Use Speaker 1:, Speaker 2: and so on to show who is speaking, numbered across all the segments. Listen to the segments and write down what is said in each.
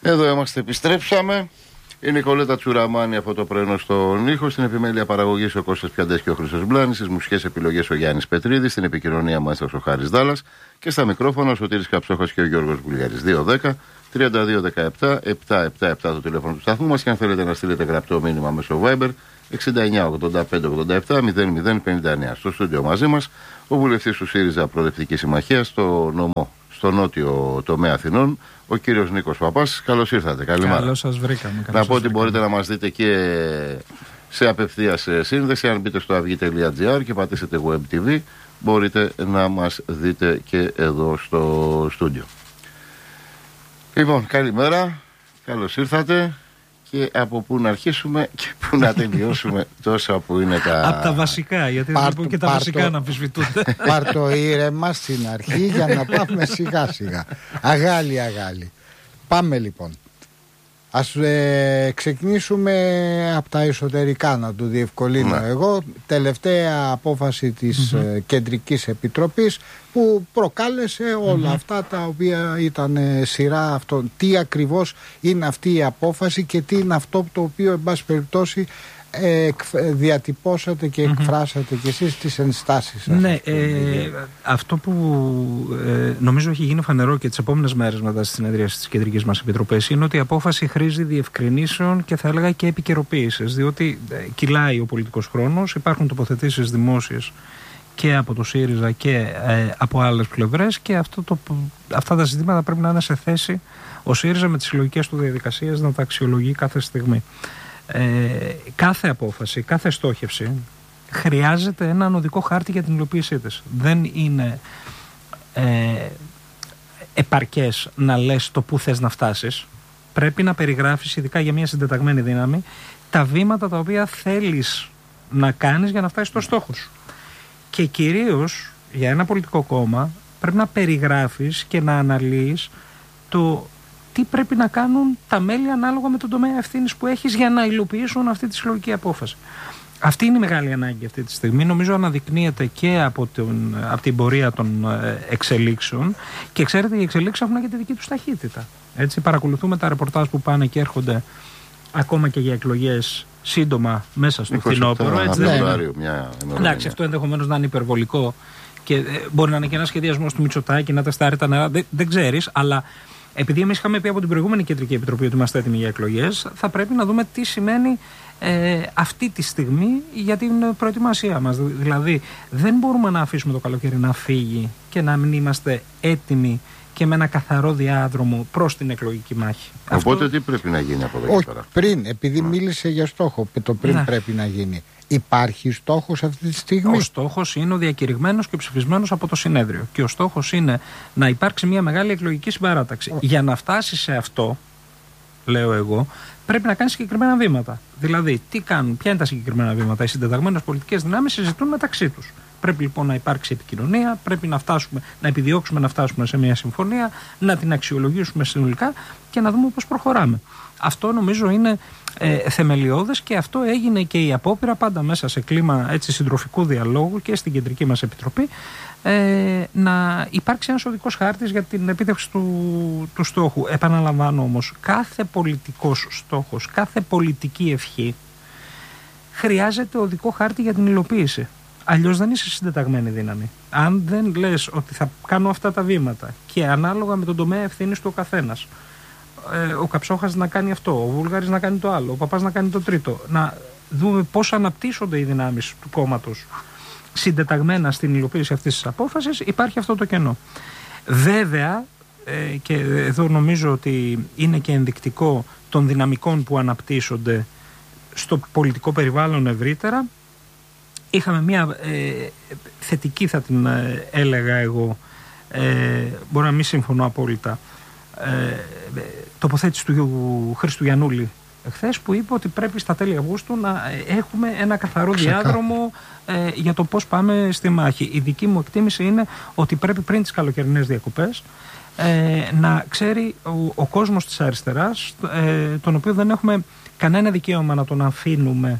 Speaker 1: Εδώ είμαστε, επιστρέψαμε. Η Νικολέτα Τσουραμάνη από το πρωινό στον ήχο. Στην επιμέλεια παραγωγής ο Κώστας Πιαντές και ο Χρήστος Μπλάνης. Στις μουσικές επιλογές ο Γιάννης Πετρίδης. Στην επικοινωνία μάλιστα ο Χάρης Δάλλας. Και στα μικρόφωνα ο Σωτήρης Καψόχας και ο Γιώργος Βουλγαρής. 210-3217-777 το τηλέφωνο του σταθμού μας. Και αν θέλετε να στείλετε γραπτό μήνυμα μέσω Viber 69-85-87-00-59. Στο στούντιο μαζί μας ο βουλευτής του ΣΥΡΙΖΑ Προοδευτική Συμμαχία στο νότιο τομέα Αθηνών, ο κύριος Νίκος Παπάς. Καλώς ήρθατε. Καλημέρα.
Speaker 2: Καλώς σας βρήκαμε.
Speaker 1: Να πω ότι μπορείτε να μας δείτε και σε απευθείας σύνδεση. Αν μπείτε στο avi.gr και πατήσετε Web TV, μπορείτε να μας δείτε και εδώ στο στούντιο. Λοιπόν, καλημέρα. Καλώς ήρθατε. Και από πού να αρχίσουμε και πού να τελειώσουμε τόσα που είναι τα...
Speaker 2: Από τα βασικά, γιατί δεν μπορούν και τα βασικά να αμφισβητούνται.
Speaker 3: Πάρ' το ήρεμα στην αρχή για να πάμε σιγά σιγά. Αγάλη. Πάμε λοιπόν. Ας ξεκινήσουμε από τα εσωτερικά, να του διευκολύνω εγώ. Τελευταία απόφαση της Κεντρικής Επιτροπής που προκάλεσε όλα αυτά τα οποία ήταν σειρά αυτών. Τι ακριβώς είναι αυτή η απόφαση και τι είναι αυτό το οποίο εν πάση περιπτώσει διατυπώσατε και εκφράσατε και εσείς τις ενστάσεις σας.
Speaker 2: Ναι, αυτό που νομίζω έχει γίνει φανερό και τις επόμενες μέρες μετά τη συνεδρίαση της Κεντρικής μας Επιτροπής είναι ότι η απόφαση χρήζει διευκρινήσεων και θα έλεγα και επικαιροποίησης, διότι κυλάει ο πολιτικός χρόνος, υπάρχουν τοποθετήσεις δημόσιες και από το ΣΥΡΙΖΑ και από άλλες πλευρές και αυτά τα ζητήματα πρέπει να είναι σε θέση ο ΣΥΡΙΖΑ με τις συλλογικές του διαδικασίες να τα αξιολογεί κάθε στιγμή. Κάθε απόφαση, κάθε στόχευση χρειάζεται έναν οδικό χάρτη για την υλοποίησή της. Δεν είναι επαρκές να λες το που θες να φτάσεις. Πρέπει να περιγράφεις, ειδικά για μια συντεταγμένη δύναμη, τα βήματα τα οποία θέλεις να κάνεις για να φτάσεις στο στόχο σου. Και κυρίως για ένα πολιτικό κόμμα πρέπει να περιγράφεις και να αναλύεις το τι πρέπει να κάνουν τα μέλη ανάλογα με τον τομέα ευθύνης που έχεις για να υλοποιήσουν αυτή τη συλλογική απόφαση. Αυτή είναι η μεγάλη ανάγκη αυτή τη στιγμή. Νομίζω αναδεικνύεται και από την πορεία των εξελίξεων. Και ξέρετε, οι εξελίξεις έχουν και τη δική τους ταχύτητα. Έτσι, παρακολουθούμε τα ρεπορτάζ που πάνε και έρχονται ακόμα και για εκλογές σύντομα μέσα στο φθινόπωρο. Εντάξει, αυτό ενδεχομένως να είναι υπερβολικό και μπορεί να είναι και ένα σχεδιασμό του Μητσοτάκη να τεστάρει τα νερά. Δεν ξέρεις, αλλά επειδή εμείς είχαμε πει από την προηγούμενη Κεντρική Επιτροπή ότι είμαστε έτοιμοι για εκλογές, θα πρέπει να δούμε τι σημαίνει αυτή τη στιγμή για την προετοιμασία μας. Δηλαδή, δεν μπορούμε να αφήσουμε το καλοκαίρι να φύγει και να μην είμαστε έτοιμοι και με ένα καθαρό διάδρομο προς την εκλογική μάχη.
Speaker 1: Οπότε τι πρέπει να γίνει από εδώ και πέρα?
Speaker 3: Πριν, επειδή μίλησε για στόχο, το πριν πρέπει να γίνει. Υπάρχει στόχος αυτή τη στιγμή?
Speaker 2: Ο στόχος είναι ο διακηρυγμένος και ψηφισμένος από το συνέδριο. Και ο στόχος είναι να υπάρξει μια μεγάλη εκλογική συμπαράταξη. Για να φτάσει σε αυτό, λέω εγώ, πρέπει να κάνει συγκεκριμένα βήματα. Δηλαδή, τι κάνουν, ποια είναι τα συγκεκριμένα βήματα? Οι συντεταγμένες πολιτικές δυνάμεις συζητούν μεταξύ τους. Πρέπει λοιπόν να υπάρξει επικοινωνία, πρέπει να επιδιώξουμε να φτάσουμε σε μια συμφωνία, να την αξιολογήσουμε συνολικά και να δούμε πώς προχωράμε. Αυτό νομίζω είναι θεμελιώδες και αυτό έγινε και η απόπειρα πάντα μέσα σε κλίμα έτσι, συντροφικού διαλόγου και στην Κεντρική μας Επιτροπή να υπάρξει ένας οδικός χάρτης για την επίτευξη του στόχου. Επαναλαμβάνω όμως, κάθε πολιτικός στόχος, κάθε πολιτική ευχή χρειάζεται οδικό χάρτη για την υλοποίηση. Αλλιώς δεν είσαι συντεταγμένη δύναμη. Αν δεν λες ότι θα κάνω αυτά τα βήματα και ανάλογα με τον τομέα ευθύνης του ο καθένας, ο Καψόχας να κάνει αυτό, ο Βούλγαρης να κάνει το άλλο, ο Παπάς να κάνει το τρίτο, να δούμε πώς αναπτύσσονται οι δυνάμεις του κόμματος συντεταγμένα στην υλοποίηση αυτής της απόφασης, υπάρχει αυτό το κενό. Βέβαια, και εδώ νομίζω ότι είναι και ενδεικτικό των δυναμικών που αναπτύσσονται στο πολιτικό περιβάλλον ευρύτερα, είχαμε μια θετική, θα την έλεγα εγώ, μπορώ να μην συμφωνώ απόλυτα, τοποθέτηση του Χρήστου Γιαννούλη χθες, που είπε ότι πρέπει στα τέλη Αυγούστου να έχουμε ένα καθαρό διάδρομο για το πώς πάμε στη μάχη. Η δική μου εκτίμηση είναι ότι πρέπει πριν τις καλοκαιρινές διακοπές να ξέρει ο κόσμος της αριστεράς, τον οποίο δεν έχουμε κανένα δικαίωμα να τον αφήνουμε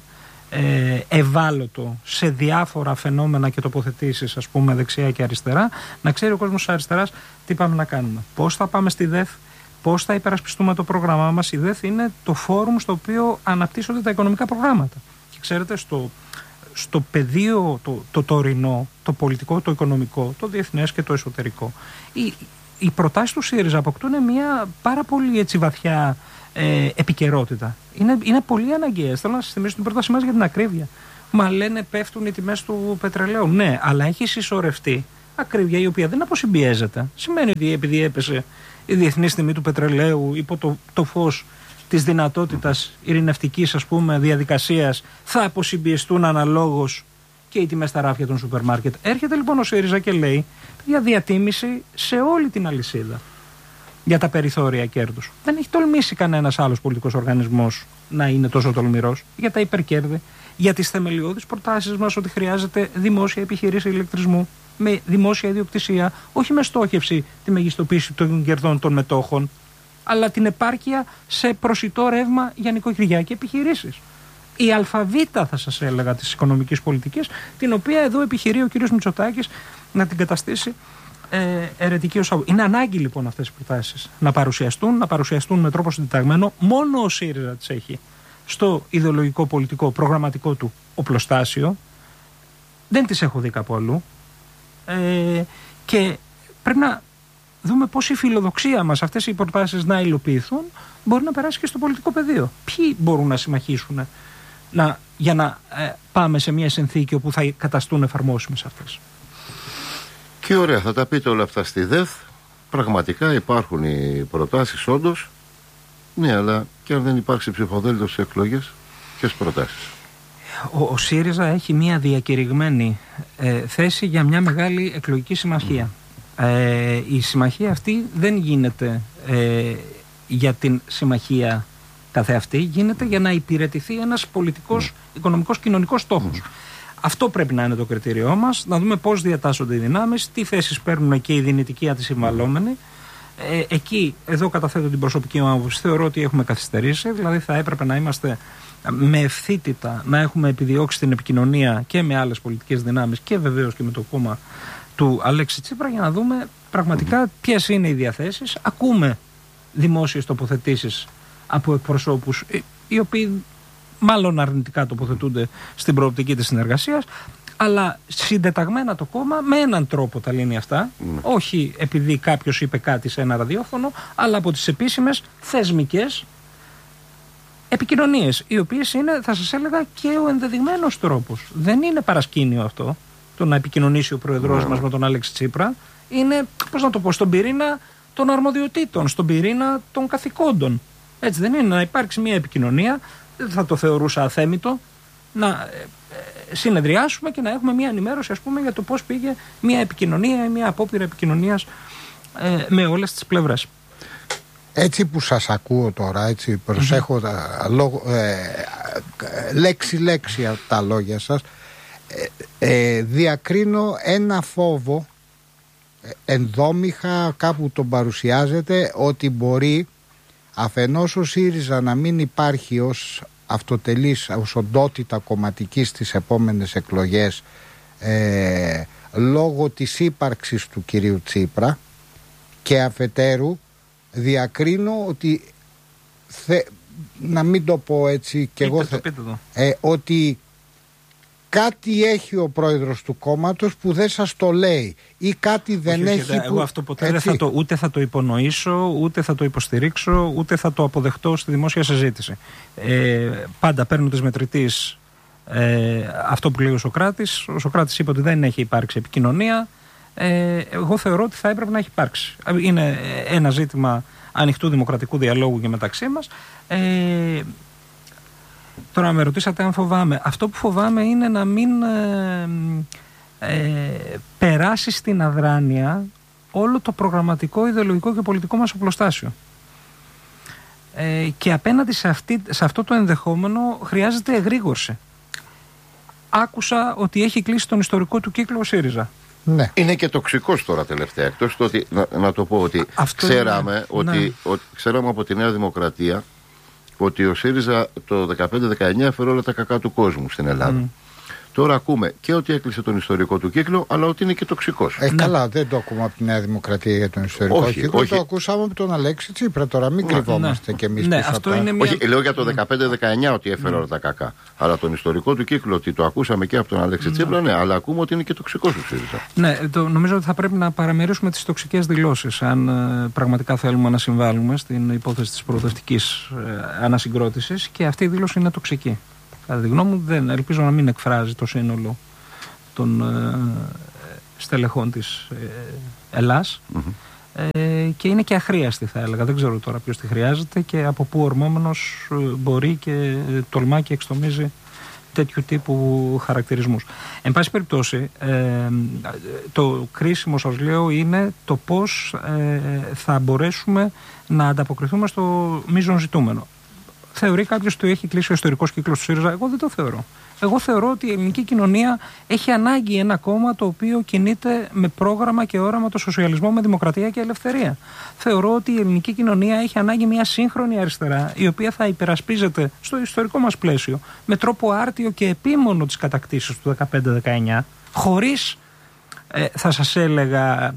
Speaker 2: ευάλωτο σε διάφορα φαινόμενα και τοποθετήσεις, ας πούμε δεξιά και αριστερά, να ξέρει ο κόσμος της αριστεράς τι πάμε να κάνουμε, πώς θα πάμε στη ΔΕΘ, πώς θα υπερασπιστούμε το πρόγραμμά μας. Η ΔΕΘ είναι το φόρουμ στο οποίο αναπτύσσονται τα οικονομικά προγράμματα. Και ξέρετε, στο πεδίο το τωρινό, το πολιτικό, το οικονομικό, το διεθνές και το εσωτερικό, οι προτάσεις του ΣΥΡΙΖΑ αποκτούν μια πάρα πολύ έτσι βαθιά επικαιρότητα. Είναι πολύ αναγκαίες. Θέλω να σας θυμίσω την πρότασή μας για την ακρίβεια. Μα λένε πέφτουν οι τιμές του πετρελαίου. Ναι, αλλά έχει συσσωρευτεί ακρίβεια η οποία δεν αποσυμπιέζεται. Σημαίνει ότι επειδή έπεσε η διεθνή τιμή του πετρελαίου υπό το φως της δυνατότητας ειρηνευτικής, ας πούμε, διαδικασίας, θα αποσυμπιεστούν αναλόγως και οι τιμές στα ράφια των σούπερ μάρκετ. Έρχεται λοιπόν ο ΣΥΡΙΖΑ και λέει για διατίμηση σε όλη την αλυσίδα για τα περιθώρια κέρδους. Δεν έχει τολμήσει κανένας άλλος πολιτικός οργανισμός να είναι τόσο τολμηρός για τα υπερκέρδη, για τις θεμελιώδεις προτάσεις μας ότι χρειάζεται δημόσια επιχειρήση ηλεκτρισμού με δημόσια ιδιοκτησία, όχι με στόχευση τη μεγιστοποίηση των κερδών των μετόχων, αλλά την επάρκεια σε προσιτό ρεύμα για νοικοκυριά και επιχειρήσεις. Η αλφαβήτα, θα σας έλεγα, της οικονομικής πολιτικής, την οποία εδώ επιχειρεί ο κ. Μητσοτάκης να την καταστήσει αιρετική ως αγωγή. Είναι ανάγκη λοιπόν αυτές οι προτάσεις να παρουσιαστούν με τρόπο συντεταγμένο. Μόνο ο ΣΥΡΙΖΑ τις έχει στο ιδεολογικό, πολιτικό, προγραμματικό του οπλοστάσιο. Δεν τις έχω δει κάπου αλλού. Και πρέπει να δούμε πώς η φιλοδοξία μας αυτές οι προτάσεις να υλοποιηθούν μπορεί να περάσει και στο πολιτικό πεδίο. Ποιοι μπορούν να συμμαχίσουν για να πάμε σε μια συνθήκη όπου θα καταστούν εφαρμόσιμες αυτές.
Speaker 1: Και ωραία, θα τα πείτε όλα αυτά στη ΔΕΘ. Πραγματικά υπάρχουν οι προτάσεις όντως. Ναι, αλλά και αν δεν υπάρξει ψηφοδέλτιο στις εκλογές, ποιες προτάσεις?
Speaker 2: Ο ΣΥΡΙΖΑ έχει μια διακηρυγμένη θέση για μια μεγάλη εκλογική συμμαχία. Η συμμαχία αυτή δεν γίνεται για την συμμαχία καθεαυτή, γίνεται για να υπηρετηθεί ένας πολιτικός, οικονομικός, κοινωνικός στόχος. Αυτό πρέπει να είναι το κριτήριό μας, να δούμε πώς διατάσσονται οι δυνάμεις, τι θέσεις παίρνουν και οι δυνητικοί αντισυμβαλόμενοι. Εδώ καταθέτω την προσωπική μου άποψη, θεωρώ ότι έχουμε καθυστερήσει, δηλαδή θα έπρεπε να είμαστε με ευθύτητα, να έχουμε επιδιώξει την επικοινωνία και με άλλες πολιτικές δυνάμεις και βεβαίως και με το κόμμα του Αλέξη Τσίπρα για να δούμε πραγματικά ποιες είναι οι διαθέσεις. Ακούμε δημόσιες τοποθετήσεις από εκπροσώπους οι οποίοι μάλλον αρνητικά τοποθετούνται στην προοπτική της συνεργασίας, αλλά συντεταγμένα το κόμμα με έναν τρόπο τα λύνει αυτά, όχι επειδή κάποιος είπε κάτι σε ένα ραδιόφωνο, αλλά από τις επίσημες θεσμικές επικοινωνίες, οι οποίες είναι, θα σας έλεγα, και ο ενδεδειγμένος τρόπος. Δεν είναι παρασκήνιο αυτό το να επικοινωνήσει ο πρόεδρος μας με τον Αλέξη Τσίπρα. Είναι, πώς να το πω, στον πυρήνα των αρμοδιοτήτων, στον πυρήνα των καθηκόντων. Έτσι δεν είναι? Να υπάρξει μια επικοινωνία, δεν θα το θεωρούσα αθέμητο, να συνεδριάσουμε και να έχουμε μια ενημέρωση, ας πούμε, για το πώς πήγε μια επικοινωνία ή μια απόπειρα επικοινωνίας με όλες τις πλευρές.
Speaker 3: Έτσι που σας ακούω τώρα, έτσι προσέχω λέξη-λέξη τα λόγια σας, διακρίνω ένα φόβο, ενδόμηχα κάπου τον παρουσιάζεται, ότι μπορεί αφενός ο ΣΥΡΙΖΑ να μην υπάρχει ως αυτοτελής, ως οντότητα κομματική στις επόμενες εκλογές λόγω της ύπαρξης του κυρίου Τσίπρα, και αφετέρου διακρίνω ότι να μην το πω έτσι και εγώ ότι κάτι έχει ο πρόεδρος του κόμματος που δεν σας το λέει ή κάτι δεν έχει
Speaker 2: εγώ αυτό ποτέ ούτε θα το υπονοήσω, ούτε θα το υποστηρίξω, ούτε θα το αποδεχτώ στη δημόσια συζήτηση. Πάντα παίρνω της μετρητής αυτό που λέει ο Σωκράτης. Ο Σωκράτης είπε ότι δεν έχει υπάρξει επικοινωνία. Εγώ θεωρώ ότι θα έπρεπε να έχει υπάρξει. Είναι ένα ζήτημα ανοιχτού δημοκρατικού διαλόγου και μεταξύ μας. Τώρα με ρωτήσατε αν φοβάμαι. Αυτό που φοβάμαι είναι να μην περάσει στην αδράνεια όλο το προγραμματικό, ιδεολογικό και πολιτικό μας οπλοστάσιο. Και απέναντι σε αυτό το ενδεχόμενο χρειάζεται εγρήγορση. Άκουσα ότι έχει κλείσει τον ιστορικό του κύκλο ο ΣΥΡΙΖΑ.
Speaker 1: Ναι. Είναι και τοξικός τώρα τελευταία. Εκτός το ότι, να το πω ότι ξέραμε ξέραμε από τη Νέα Δημοκρατία ότι ο ΣΥΡΙΖΑ το 15-19 έφερε όλα τα κακά του κόσμου στην Ελλάδα. Τώρα ακούμε και ότι έκλεισε τον ιστορικό του κύκλο, αλλά ότι είναι και τοξικός.
Speaker 3: Καλά, δεν το ακούμε από τη Νέα Δημοκρατία για τον ιστορικό κύκλο. Όχι. Το ακούσαμε από τον Αλέξη Τσίπρα. Τώρα μην κρυβόμαστε κι εμείς πίσω από τα...
Speaker 1: Όχι, λέω για το 15-19 ότι έφερε όλα τα κακά. Αλλά τον ιστορικό του κύκλο, ότι το ακούσαμε και από τον Αλέξη Τσίπρα, ναι, αλλά ακούμε ότι είναι και τοξικός ο ΣΥΡΙΖΑ.
Speaker 2: Ναι, νομίζω ότι θα πρέπει να παραμερίσουμε τις τοξικές δηλώσεις, αν πραγματικά θέλουμε να συμβάλλουμε στην υπόθεση της προοδευτικής ανασυγκρότησης, και αυτή η δήλωση είναι τοξική. Κατά τη γνώμη μου, ελπίζω να μην εκφράζει το σύνολο των στελεχών της Ελλάς, και είναι και αχρίαστη, θα έλεγα. Δεν ξέρω τώρα ποιος τη χρειάζεται και από πού ορμόμενος μπορεί και τολμά και εξτομίζει τέτοιου τύπου χαρακτηρισμούς. Εν πάση περιπτώσει, το κρίσιμο, σας λέω, είναι το πώς θα μπορέσουμε να ανταποκριθούμε στο μείζον ζητούμενο. Θεωρεί κάποιος ότι έχει κλείσει ο ιστορικός κύκλος του ΣΥΡΙΖΑ? Εγώ δεν το θεωρώ. Εγώ θεωρώ ότι η ελληνική κοινωνία έχει ανάγκη ένα κόμμα το οποίο κινείται με πρόγραμμα και όραμα το σοσιαλισμό με δημοκρατία και ελευθερία. Θεωρώ ότι η ελληνική κοινωνία έχει ανάγκη μια σύγχρονη αριστερά, η οποία θα υπερασπίζεται στο ιστορικό μας πλαίσιο με τρόπο άρτιο και επίμονο τις κατακτήσεις του 15-19, χωρίς, θα σας έλεγα,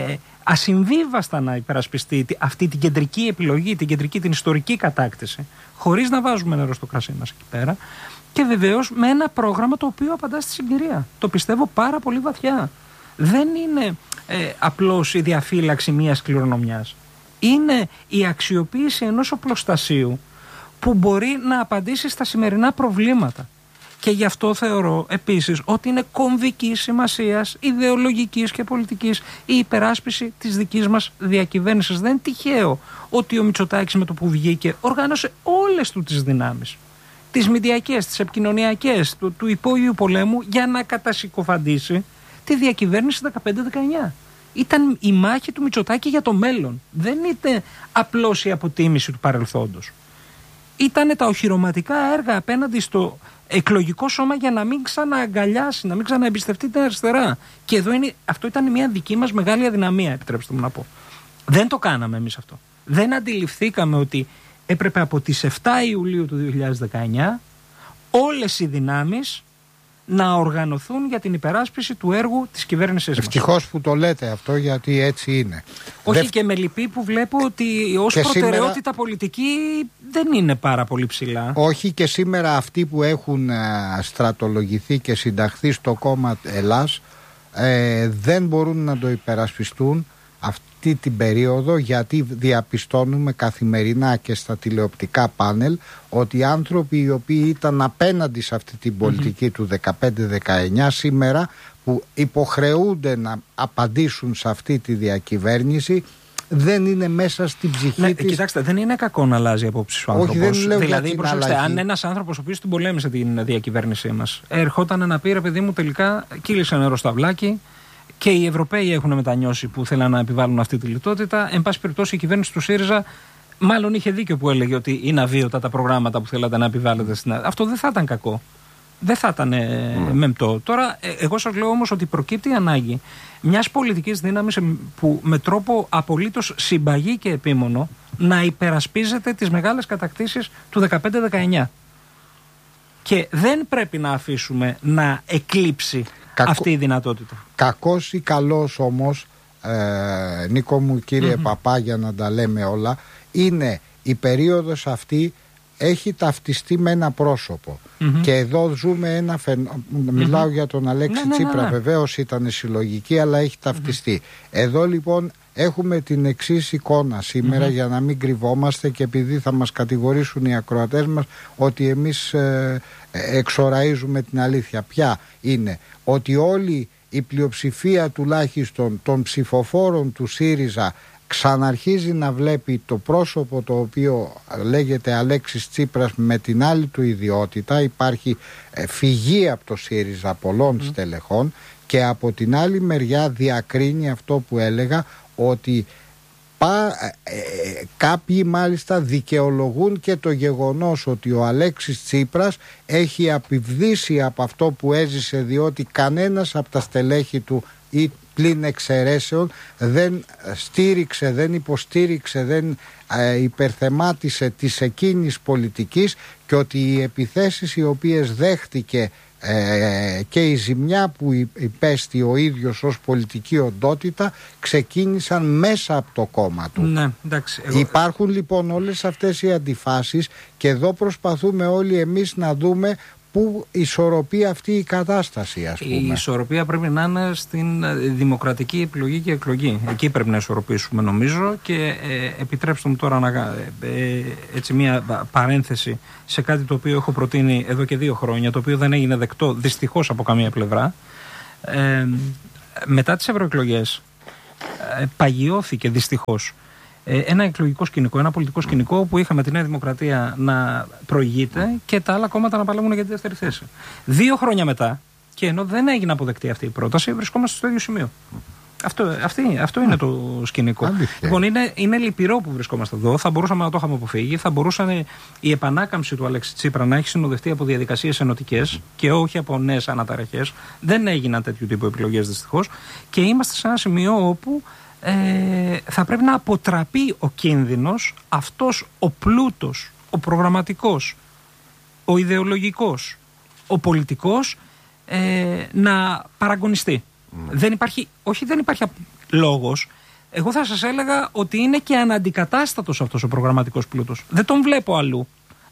Speaker 2: ασυμβίβαστα να υπερασπιστεί αυτή την κεντρική επιλογή, την ιστορική κατάκτηση, χωρίς να βάζουμε νερό στο κρασί μας εκεί πέρα, και βεβαίως με ένα πρόγραμμα το οποίο απαντά στη συγκυρία. Το πιστεύω πάρα πολύ βαθιά. Δεν είναι απλώς η διαφύλαξη μιας κληρονομιάς. Είναι η αξιοποίηση ενός οπλοστασίου που μπορεί να απαντήσει στα σημερινά προβλήματα. Και γι' αυτό θεωρώ επίσης ότι είναι κομβικής σημασίας, ιδεολογικής και πολιτικής, η υπεράσπιση της δικής μας διακυβέρνησης. Δεν είναι τυχαίο ότι ο Μητσοτάκης με το που βγήκε οργάνωσε όλες του τις δυνάμεις, τις μηντιακές, τις επικοινωνιακές, του υπόγειου πολέμου, για να κατασυκοφαντήσει τη διακυβέρνηση 15-19. Ήταν η μάχη του Μητσοτάκη για το μέλλον. Δεν ήταν απλώς η αποτίμηση του παρελθόντος. Ήτανε τα οχυρωματικά έργα απέναντι στο εκλογικό σώμα για να μην ξανααγκαλιάσει, να μην ξαναεμπιστευτεί την αριστερά. Και εδώ αυτό ήταν μια δική μας μεγάλη αδυναμία, επιτρέψτε μου να πω. Δεν το κάναμε εμείς αυτό. Δεν αντιληφθήκαμε ότι έπρεπε από τις 7 Ιουλίου του 2019 όλες οι δυνάμεις να οργανωθούν για την υπεράσπιση του έργου της κυβέρνησης μας.
Speaker 3: Ευτυχώς που το λέτε αυτό, γιατί έτσι είναι.
Speaker 2: Όχι, και με λυπή που βλέπω ότι ως προτεραιότητα σήμερα πολιτική δεν είναι πάρα πολύ ψηλά.
Speaker 3: Όχι, και σήμερα αυτοί που έχουν στρατολογηθεί και συνταχθεί στο κόμμα Ελλάς δεν μπορούν να το υπερασπιστούν αυτή την περίοδο, γιατί διαπιστώνουμε καθημερινά και στα τηλεοπτικά πάνελ ότι οι άνθρωποι οι οποίοι ήταν απέναντι σε αυτή την πολιτική του 15-19 σήμερα, που υποχρεούνται να απαντήσουν σε αυτή τη διακυβέρνηση, δεν είναι μέσα στην ψυχή της.
Speaker 2: Κοιτάξτε, δεν είναι κακό να αλλάζει απόψεις ο άνθρωπος.
Speaker 3: Όχι, δεν λέω
Speaker 2: δηλαδή, προσέξτε, αν ένας άνθρωπος ο οποίος την πολέμησε την διακυβέρνησή μας ερχόταν να πει, ρε παιδί μου, τελικά κύλησε νερό στο αυλάκι, και οι Ευρωπαίοι έχουν μετανιώσει που θέλαν να επιβάλλουν αυτή τη λιτότητα. Εν πάση περιπτώσει, η κυβέρνηση του ΣΥΡΙΖΑ μάλλον είχε δίκιο που έλεγε ότι είναι αβίωτα τα προγράμματα που θέλατε να επιβάλλετε στην Ελλάδα. Αυτό δεν θα ήταν κακό. Δεν θα ήταν μεμπτό. Τώρα, εγώ σας λέω όμως ότι προκύπτει η ανάγκη μιας πολιτικής δύναμης που με τρόπο απολύτως συμπαγή και επίμονο να υπερασπίζεται τις μεγάλες κατακτήσεις του 15-19. Και δεν πρέπει να αφήσουμε να εκλείψει αυτή η δυνατότητα.
Speaker 3: Κακός ή καλός όμως, Νίκο μου, κύριε Παπά, για να τα λέμε όλα, είναι η περίοδος αυτή έχει ταυτιστεί με ένα πρόσωπο. Και εδώ ζούμε ένα μιλάω για τον Αλέξη Τσίπρα, βεβαίως ήταν συλλογική, αλλά έχει ταυτιστεί. Εδώ λοιπόν έχουμε την εξής εικόνα σήμερα, για να μην κρυβόμαστε, και επειδή θα μας κατηγορήσουν οι ακροατές μας ότι εμείς εξοραίζουμε την αλήθεια. Ποια είναι? Ότι όλη η πλειοψηφία τουλάχιστον των ψηφοφόρων του ΣΥΡΙΖΑ ξαναρχίζει να βλέπει το πρόσωπο το οποίο λέγεται Αλέξης Τσίπρας με την άλλη του ιδιότητα. Υπάρχει φυγή από το ΣΥΡΙΖΑ πολλών στελεχών, και από την άλλη μεριά διακρίνει αυτό που έλεγα, ότι κάποιοι μάλιστα δικαιολογούν και το γεγονός ότι ο Αλέξης Τσίπρας έχει απειβδίσει από αυτό που έζησε, διότι κανένας από τα στελέχη του ή πλην εξαιρέσεων δεν στήριξε, δεν υποστήριξε, δεν υπερθεμάτισε της εκείνης πολιτικής, και ότι οι επιθέσεις οι οποίες δέχτηκε και η ζημιά που υπέστη ο ίδιος ως πολιτική οντότητα ξεκίνησαν μέσα από το κόμμα του.
Speaker 2: Ναι, εντάξει,
Speaker 3: Υπάρχουν λοιπόν όλες αυτές οι αντιφάσεις και εδώ προσπαθούμε όλοι εμείς να δούμε πού ισορροπεί αυτή η κατάσταση, ας πούμε.
Speaker 2: Η ισορροπία πρέπει να είναι στην δημοκρατική επιλογή και εκλογή. Εκεί πρέπει να ισορροπήσουμε, νομίζω, και επιτρέψτε μου τώρα να έτσι μια παρένθεση σε κάτι το οποίο έχω προτείνει εδώ και 2 χρόνια, το οποίο δεν έγινε δεκτό δυστυχώς από καμία πλευρά. Μετά τις ευρωεκλογές παγιώθηκε δυστυχώς ένα εκλογικό σκηνικό, ένα πολιτικό σκηνικό που είχαμε τη Νέα Δημοκρατία να προηγείται και τα άλλα κόμματα να παλεύουν για τη δεύτερη θέση. 2 χρόνια μετά, και ενώ δεν έγινε αποδεκτή αυτή η πρόταση, βρισκόμαστε στο ίδιο σημείο. Αυτό είναι το σκηνικό. Λοιπόν, είναι λυπηρό που βρισκόμαστε εδώ. Θα μπορούσαμε να το είχαμε αποφύγει. Θα μπορούσαν η επανάκαμψη του Αλέξη Τσίπρα να έχει συνοδευτεί από διαδικασίες ενωτικές και όχι από νέες αναταραχές. Δεν έγιναν τέτοιου τύπου επιλογές δυστυχώς. Και είμαστε σε ένα σημείο όπου θα πρέπει να αποτραπεί ο κίνδυνος αυτός ο πλούτος, ο προγραμματικός, ο ιδεολογικός, ο πολιτικός να παραγωνιστεί. Δεν υπάρχει λόγος. Εγώ θα σας έλεγα ότι είναι και αναντικατάστατος αυτός ο προγραμματικός πλούτος. Δεν τον βλέπω αλλού.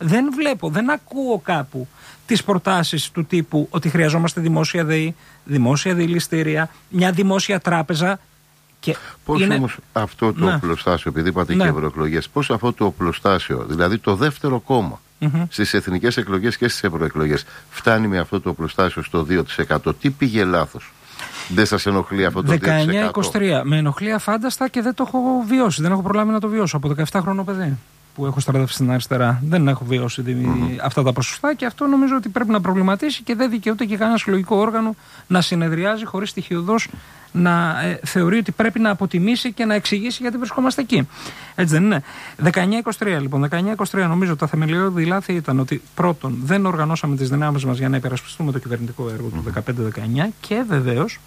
Speaker 2: Δεν ακούω κάπου τις προτάσεις του τύπου ότι χρειαζόμαστε δημόσια ΔΕΗ, δημόσια δηληστήρια, μια δημόσια τράπεζα.
Speaker 1: Πώς όμως αυτό το οπλοστάσιο, επειδή είπατε και ευρωεκλογές, πώς αυτό το οπλοστάσιο, δηλαδή το δεύτερο κόμμα στις εθνικές εκλογές και στις ευρωεκλογές, φτάνει με αυτό το οπλοστάσιο στο 2%? Τι πήγε λάθος? Δεν σας ενοχλεί αυτό το
Speaker 2: 19-23. Με ενοχλεί αφάνταστα και δεν το έχω βιώσει. Δεν έχω προλάβει να το βιώσω από 17χρονο παιδί που έχω στρατεύσει στην αριστερά. Δεν έχω βιώσει αυτά τα ποσοστά και αυτό νομίζω ότι πρέπει να προβληματίσει και δεν δικαιούται και κανένα συλλογικό όργανο να συνεδριάζει χωρίς στοιχειοδός να θεωρεί ότι πρέπει να αποτιμήσει και να εξηγήσει γιατί βρισκόμαστε εκεί. Έτσι δεν είναι? 19-23 λοιπόν. 19-23 νομίζω τα θεμελιώδη λάθη ήταν ότι πρώτον δεν οργανώσαμε τις δυνάμεις μας για να υπερασπιστούμε το κυβερνητικό έργο του 15-19 και βεβαίως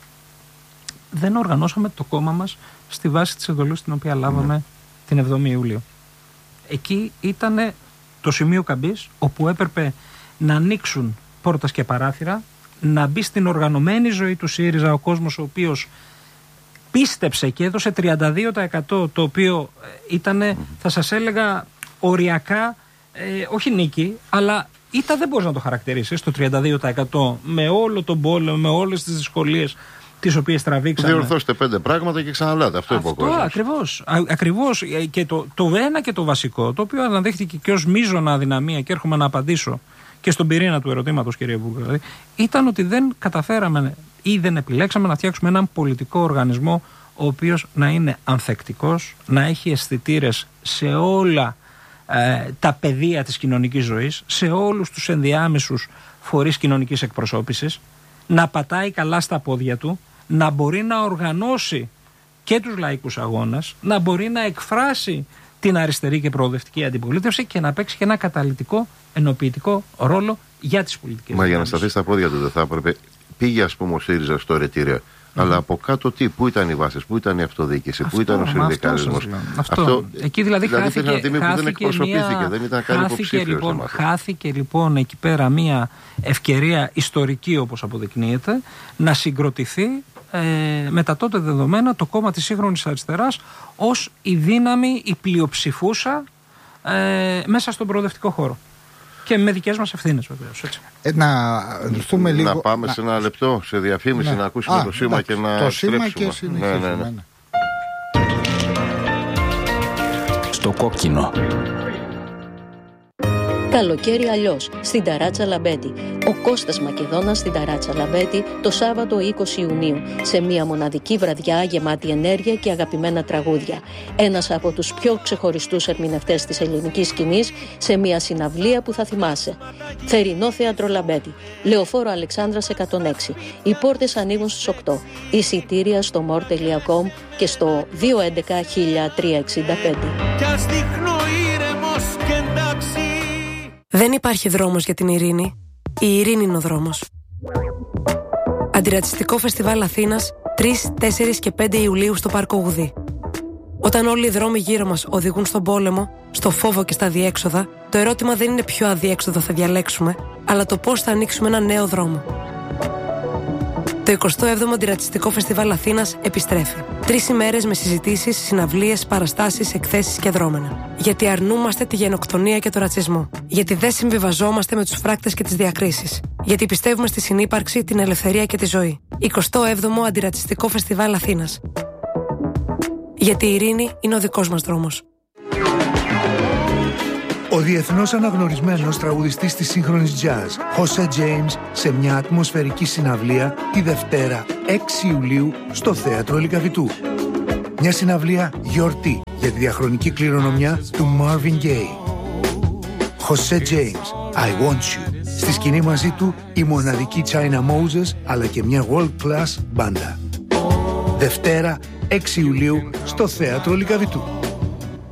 Speaker 2: δεν οργανώσαμε το κόμμα μας στη βάση της εντολής την οποία λάβαμε την 7η Ιουλίου. Εκεί ήταν το σημείο καμπής όπου έπρεπε να ανοίξουν πόρτας και παράθυρα, να μπει στην οργανωμένη ζωή του ΣΥΡΙΖΑ ο κόσμος ο οποίος πίστεψε και έδωσε 32%, το οποίο ήταν, θα σας έλεγα, οριακά, όχι νίκη, αλλά δεν μπορείς να το χαρακτηρίσεις το 32% με όλο τον πόλεμο, με όλες τις δυσκολίες τις οποίες τραβήξαμε.
Speaker 1: Διορθώστε 5 πράγματα και ξαναλάτε. Αυτό είπε ο κόσμος.
Speaker 2: Ακριβώς. Και το ένα και το βασικό, το οποίο αναδείχθηκε και ως μείζωνα αδυναμία και έρχομαι να απαντήσω και στον πυρήνα του ερωτήματος, κύριε Βούλγαρη, ήταν ότι δεν καταφέραμε ή δεν επιλέξαμε να φτιάξουμε έναν πολιτικό οργανισμό ο οποίος να είναι ανθεκτικός, να έχει αισθητήρες σε όλα τα πεδία της κοινωνικής ζωής, σε όλους τους ενδιάμεσους φορείς κοινωνικής εκπροσώπησης, να πατάει καλά στα πόδια του, να μπορεί να οργανώσει και τους λαϊκούς αγώνες, να μπορεί να εκφράσει την αριστερή και προοδευτική αντιπολίτευση και να παίξει και ένα καταλυτικό, ενοποιητικό ρόλο για τις πολιτικές.
Speaker 1: Μα για να σταθεί στα πόδια του δεν θα έπρεπε? Πήγε, ας πούμε, ο ΣΥΡΙΖΑ στο ρετυρέ. Αλλά από κάτω πού ήταν οι βάσεις, πού ήταν η αυτοδιοίκηση, πού ήταν ο συνδικαλισμός?
Speaker 2: Εκεί δηλαδή χάθηκε λοιπόν εκεί πέρα μια ευκαιρία ιστορική, όπως αποδεικνύεται, να συγκροτηθεί με τα τότε δεδομένα το κόμμα της σύγχρονης αριστεράς ως η δύναμη, η πλειοψηφούσα μέσα στον προοδευτικό χώρο. Και με δικές μας ευθύνες βεβαίως.
Speaker 1: Να πάμε σε ένα λεπτό σε διαφήμιση, να ακούσουμε το σήμα και να
Speaker 3: το σήμα και συνεχίσουμε.
Speaker 4: Στο κόκκινο.
Speaker 5: Καλοκαίρι αλλιώς, στην Ταράτσα Λαμπέτη. Ο Κώστας Μακεδόνας στην Ταράτσα Λαμπέτη το Σάββατο 20 Ιουνίου, σε μια μοναδική βραδιά γεμάτη ενέργεια και αγαπημένα τραγούδια. Ένας από τους πιο ξεχωριστούς ερμηνευτές της ελληνικής σκηνής, σε μια συναυλία που θα θυμάσαι. Θερινό Θέατρο Λαμπέτη, Λεωφόρο Αλεξάνδρας 106. Οι πόρτες ανοίγουν στις 8. Εισιτήρια στο more.com και στο 211-1365.
Speaker 6: Δεν υπάρχει δρόμος για την ειρήνη. Η ειρήνη είναι ο δρόμος. Αντιρατσιστικό Φεστιβάλ Αθήνας 3, 4 και 5 Ιουλίου στο Πάρκο Γουδί. Όταν όλοι οι δρόμοι γύρω μας οδηγούν στον πόλεμο, στο φόβο και στα αδιέξοδα, το ερώτημα δεν είναι ποιο αδιέξοδο θα διαλέξουμε, αλλά το πώς θα ανοίξουμε ένα νέο δρόμο. Το 27ο Αντιρατσιστικό Φεστιβάλ Αθήνας επιστρέφει. 3 ημέρες με συζητήσεις, συναυλίες, παραστάσεις, εκθέσεις και δρόμενα. Γιατί αρνούμαστε τη γενοκτονία και το ρατσισμό. Γιατί δεν συμβιβαζόμαστε με τους φράκτες και τις διακρίσεις. Γιατί πιστεύουμε στη συνύπαρξη, την ελευθερία και τη ζωή. 27ο Αντιρατσιστικό Φεστιβάλ Αθήνας. Γιατί η ειρήνη είναι ο δικός μας δρόμος.
Speaker 7: Ο διεθνώς αναγνωρισμένος τραγουδιστής της σύγχρονης jazz, Jose James, σε μια ατμοσφαιρική συναυλία τη Δευτέρα 6 Ιουλίου στο Θέατρο Λυκαβητού. Μια συναυλία γιορτή για τη διαχρονική κληρονομιά του Marvin Gaye. Jose James, I Want You. Στη σκηνή μαζί του η μοναδική China Moses, αλλά και μια world class μπάντα. Δευτέρα 6 Ιουλίου στο Θέατρο Λυκαβητού.